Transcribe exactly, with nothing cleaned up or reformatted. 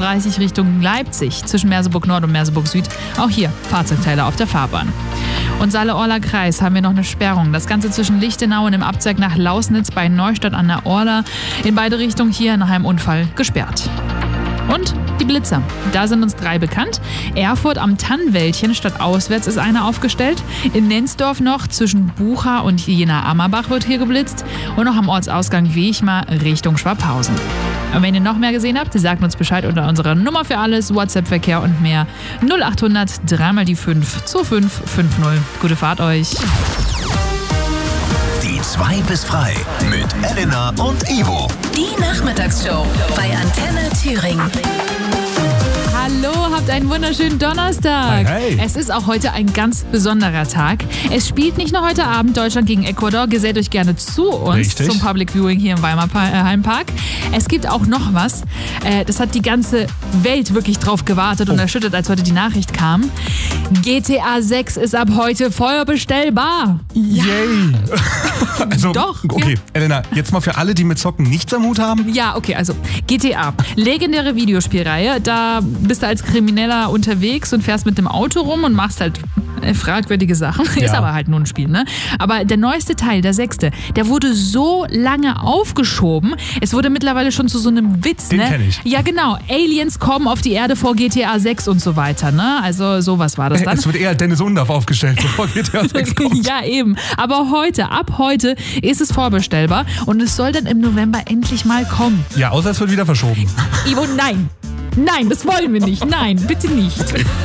fünfunddreißig Richtung Leipzig zwischen Merseburg Nord und Merseburg Süd. Auch hier Fahrzeugteile auf der Fahrbahn. Und Saale-Orla Kreis haben wir noch eine Sperrung. Das Ganze zwischen Lichtenau und dem Abzweig nach Lausnitz bei Neustadt an der Orla. In beide Richtungen hier nach einem Unfall gesperrt. Und die Blitzer. Da sind uns drei bekannt. Erfurt am Tannwäldchen statt auswärts ist einer aufgestellt. In Nenzdorf noch zwischen Bucha und Jena-Ammerbach wird hier geblitzt. Und noch am Ortsausgang Wechmar Richtung Schwabhausen. Und wenn ihr noch mehr gesehen habt, sagt uns Bescheid unter unserer Nummer für alles, WhatsApp-Verkehr und mehr. null achthundert drei mal die fünf zwei fünf fünf null. Gute Fahrt euch. Die zwei bis frei mit Elena und Ivo. Die Nachmittagsshow bei Antenne Thüringen. Hallo, habt einen wunderschönen Donnerstag. Hey, hey. Es ist auch heute ein ganz besonderer Tag. Es spielt nicht nur heute Abend Deutschland gegen Ecuador. Gesellt euch gerne zu uns Richtig. zum Public Viewing hier im Weimar Heimpark. Es gibt auch noch was. Äh, das hat die ganze Welt wirklich drauf gewartet und Oh. erschüttert, als heute die Nachricht kam. G T A sechs ist ab heute vorbestellbar. Yay! Also, Doch, okay, ja. Elena, jetzt mal für alle, die mit Zocken nichts am Hut haben. Ja, okay, also G T A, legendäre Videospielreihe. Da bist du als Krimineller unterwegs und fährst mit dem Auto rum und machst halt äh, fragwürdige Sachen. Ja. Ist aber halt nur ein Spiel, ne? Aber der neueste Teil, der sechste, der wurde so lange aufgeschoben. Es wurde mittlerweile schon zu so einem Witz, Den ne? kenn ich. Ja, genau. Aliens kommen auf die Erde vor G T A sechs und so weiter, ne? Also sowas war das dann. Es wird eher Dennis Undorf aufgestellt, bevor G T A sechs kommt. Ja, eben. Aber heute, ab heute ist es vorbestellbar und es soll dann im November endlich mal kommen. Ja, außer es wird wieder verschoben. Ivo, nein. Nein, das wollen wir nicht. Nein, bitte nicht.